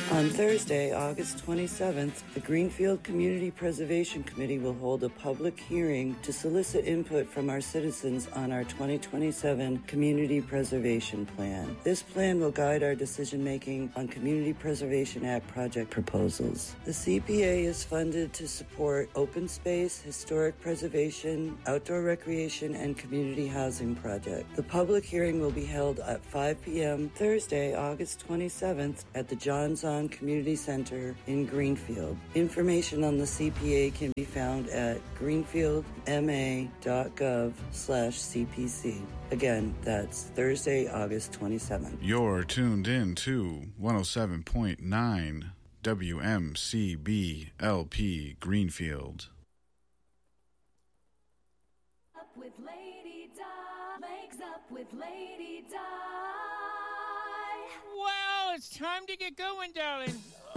On Thursday, August 27th, the Greenfield Community Preservation Committee will hold a public hearing to solicit input from our citizens on our 2027 Community Preservation Plan. This plan will guide our decision-making on Community Preservation Act project proposals. The CPA is funded to support open space, historic preservation, outdoor recreation, and community housing projects. The public hearing will be held at 5 p.m. Thursday, August 27th at the John Zahn Community Center in Greenfield. Information on the CPA can be found at greenfieldma.gov/CPC. Again, that's Thursday, August 27th. You're tuned in to 107.9 WMCB LP Greenfield. Up with Lady Di, legs up with Lady Di. Well, it's time to get going, darling.